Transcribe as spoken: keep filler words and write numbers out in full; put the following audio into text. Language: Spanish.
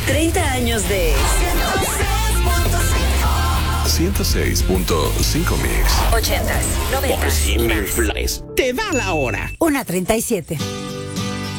treinta años de ciento seis punto cinco Mix. ochentas, noventas. Por si me inflas, te da la hora. una treinta y siete.